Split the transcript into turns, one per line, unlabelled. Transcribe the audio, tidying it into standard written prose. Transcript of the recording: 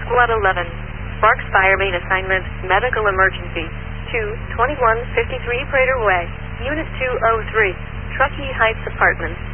Squad 11. Sparks Fire Main Assignment, Medical Emergency. 22153 Prater Way. Unit 203. Truckee Heights Apartments.